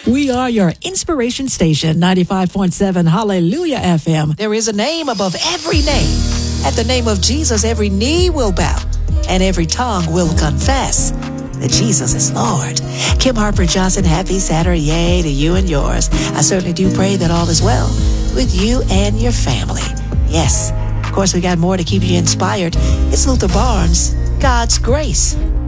We are your inspiration station, 95.7 Hallelujah FM. There is a name above every name. At the name of Jesus, every knee will bow and every tongue will confess that Jesus is Lord. Kim Harper Johnson, happy Saturday to you and yours. I certainly do pray that all is well with you and your family. Yes, of course, we got more to keep you inspired. It's Luther Barnes, God's Grace.